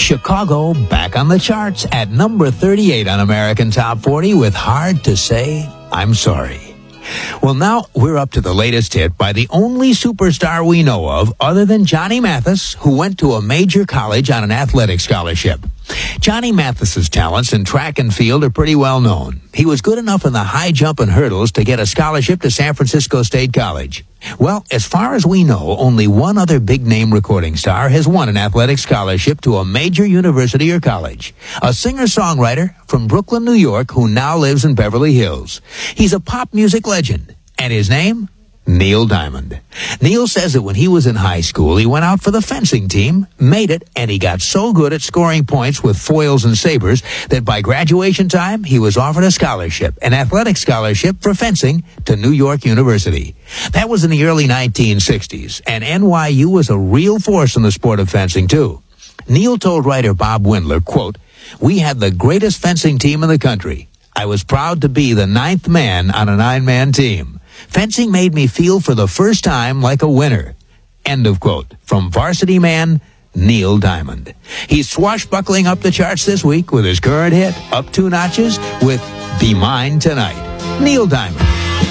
Chicago back on the charts at number 38 on American Top 40 with Hard to Say I'm Sorry. Well, now we're up to the latest hit by the only superstar we know of other than Johnny Mathis, who went to a major college on an athletic scholarship. Johnny Mathis's talents in track and field are pretty well known. He was good enough in the high jump and hurdles to get a scholarship to San Francisco State College. Well, as far as we know, only one other big-name recording star has won an athletic scholarship to a major university or college. A singer-songwriter from Brooklyn, New York, who now lives in Beverly Hills. He's a pop music legend, and his name? Neil Diamond. Neil says that when he was in high school, he went out for the fencing team, made it, and he got so good at scoring points with foils and sabers that by graduation time, he was offered a scholarship, an athletic scholarship for fencing to New York University. That was in the early 1960s, and NYU was a real force in the sport of fencing, too. Neil told writer Bob Windler, quote, "We had the greatest fencing team in the country. I was proud to be the 9th man on a 9-man team. Fencing made me feel for the first time like a winner." End of quote. From Varsity Man, Neil Diamond. He's swashbuckling up the charts this week with his current hit, up 2 notches, with Be Mine Tonight. Neil Diamond.